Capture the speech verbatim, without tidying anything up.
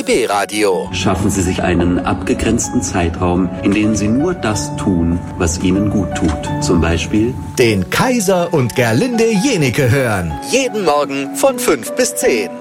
B Radio. Schaffen Sie sich einen abgegrenzten Zeitraum, in dem Sie nur das tun, was Ihnen gut tut. Zum Beispiel den Kaiser und Gerlinde Jenike hören. Jeden Morgen von fünf bis zehn.